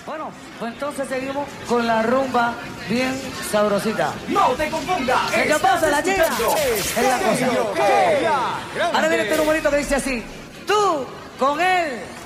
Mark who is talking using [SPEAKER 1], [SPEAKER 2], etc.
[SPEAKER 1] Bueno, pues entonces seguimos con la rumba bien sabrosita.
[SPEAKER 2] No te confundas.
[SPEAKER 1] ¿Qué pasa, la chica? Es la cosa.
[SPEAKER 2] Ahora
[SPEAKER 1] Ahora viene este numerito que dice así. Tú con él.